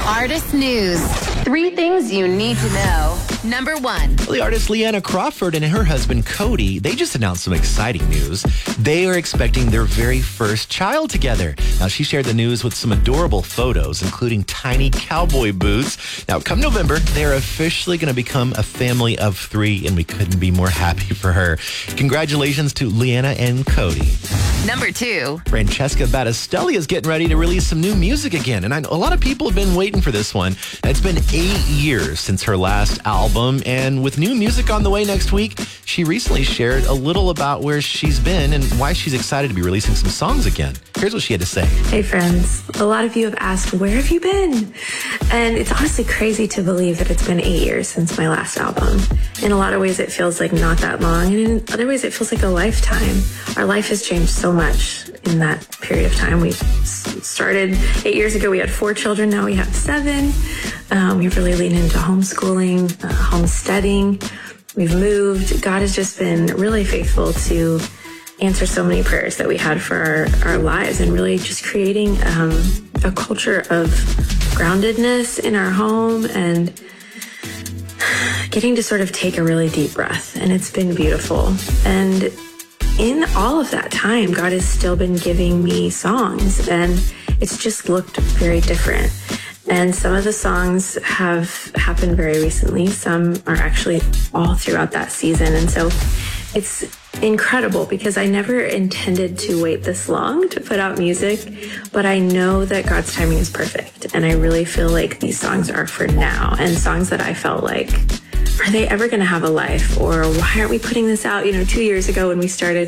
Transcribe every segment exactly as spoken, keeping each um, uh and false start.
Artist News. Three things you need to know. Number one. The artist Leanna Crawford and her husband Cody, they just announced some exciting news. They are expecting their very first child together. Now, she shared the news with some adorable photos, including tiny cowboy boots. Now, come November, they're officially going to become a family of three, and we couldn't be more happy for her. Congratulations to Leanna and Cody. Number two. Francesca Battistelli is getting ready to release some new music again, and I know a lot of people have been waiting for this one. It's been eight years since her last album, and with new music on the way next week, she recently shared a little about where she's been and why she's excited to be releasing some songs again. Here's what she had to say. Hey friends, a lot of you have asked, where have you been? And it's honestly crazy to believe that it's been eight years since my last album. In a lot of ways, it feels like not that long, and in other ways, it feels like a lifetime. Our life has changed so much in that period of time. We started eight years ago, we had four children, now we have seven. Um, we've really leaned into homeschooling, uh, homesteading. We've moved. God has just been really faithful to answer so many prayers that we had for our, our lives, and really just creating um, a culture of groundedness in our home and getting to sort of take a really deep breath. And it's been beautiful. And in all of that time, God has still been giving me songs, and it's just looked very different. And some of the songs have happened very recently. Some are actually all throughout that season. And so it's incredible because I never intended to wait this long to put out music, but I know that God's timing is perfect. And I really feel like these songs are for now, and songs that I felt like, are they ever going to have a life? Or why aren't we putting this out, you know, two years ago when we started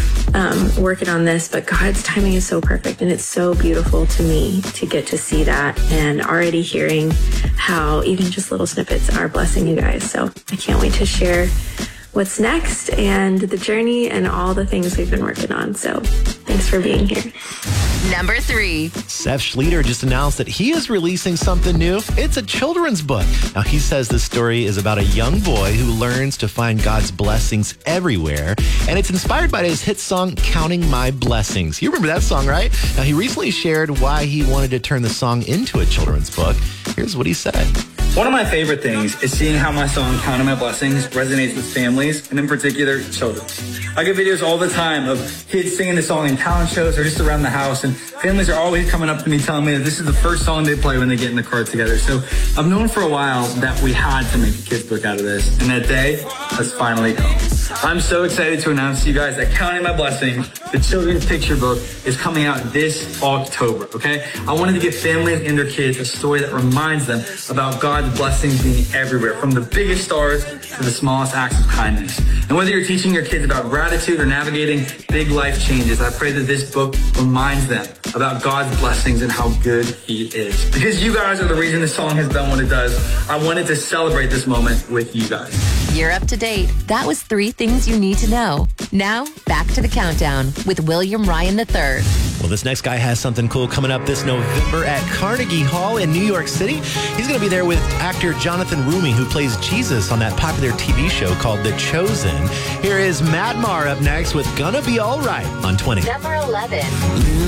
um, working on this? But God's timing is so perfect, and it's so beautiful to me to get to see that, and already hearing how even just little snippets are blessing you guys. So I can't wait to share what's next and the journey and all the things we've been working on. So thanks for being here. Number three. Seth Schleter just announced that he is releasing something new. It's a children's book. Now, he says this story is about a young boy who learns to find God's blessings everywhere, and it's inspired by his hit song, Counting My Blessings. You remember that song, right? Now, he recently shared why he wanted to turn the song into a children's book. Here's what he said. One of my favorite things is seeing how my song, Counting My Blessings, resonates with families, and in particular, children. I get videos all the time of kids singing the song in talent shows or just around the house, and families are always coming up to me telling me that this is the first song they play when they get in the car together. So I've known for a while that we had to make a kids book out of this, and that day has finally come. I'm so excited to announce to you guys that Counting My Blessings, the children's picture book, is coming out this October, okay? I wanted to give families and their kids a story that reminds them about God's blessings being everywhere, from the biggest stars to the smallest acts of kindness. And whether you're teaching your kids about gratitude or navigating big life changes, I pray that this book reminds them about God's blessings and how good He is. Because you guys are the reason this song has done what it does, I wanted to celebrate this moment with you guys. You're up to date. That was three things you need to know. Now, back to the countdown with William Ryan the third. Well, this next guy has something cool coming up this November at Carnegie Hall in New York City. He's going to be there with actor Jonathan Roumie, who plays Jesus on that popular T V show called The Chosen. Here is Matt Maher up next with Gonna Be All Right on twenty. Number eleven.